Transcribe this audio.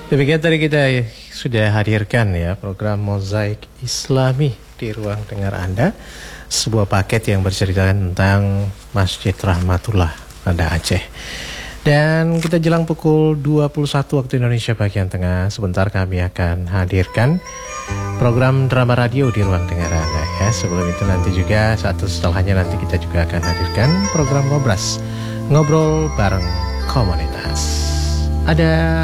Demikian tadi kita sudah hadirkan ya program Mozaik Islami di ruang dengar Anda. Sebuah paket yang berceritakan tentang Masjid Rahmatullah Banda Aceh. Dan kita jelang pukul 21 waktu Indonesia bagian tengah. Sebentar kami akan hadirkan program drama radio di ruang dengar Anda ya. Sebelum itu nanti juga satu setelahnya nanti kita juga akan hadirkan program Ngobras, ngobrol bareng komunitas. Ada